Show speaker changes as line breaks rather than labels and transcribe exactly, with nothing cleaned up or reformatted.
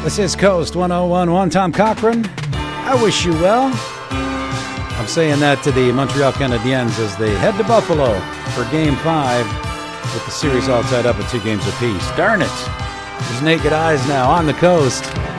This is Coast one oh one one. Tom Cochran, I wish you well. I'm saying that to the Montreal Canadiens as they head to Buffalo for Game five with the series all tied up at two games apiece. Darn it. There's naked eyes now on the coast.